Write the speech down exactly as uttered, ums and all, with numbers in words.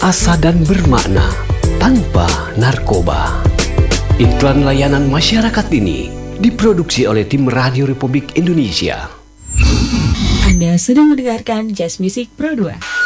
asa dan bermakna tanpa narkoba. Iklan layanan masyarakat ini diproduksi oleh tim Radio Republik Indonesia. Anda sedang mendengarkan Jazz Music Pro dua.